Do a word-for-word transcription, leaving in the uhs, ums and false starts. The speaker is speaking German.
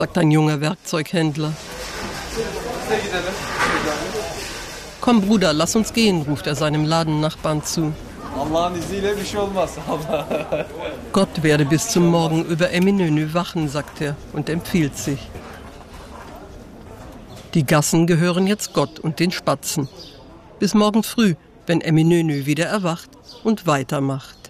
sagt ein junger Werkzeughändler. Komm Bruder, lass uns gehen, ruft er seinem Ladennachbarn zu. Gott werde bis zum Morgen über Eminönü wachen, sagt er und empfiehlt sich. Die Gassen gehören jetzt Gott und den Spatzen. Bis morgen früh, wenn Eminönü wieder erwacht und weitermacht.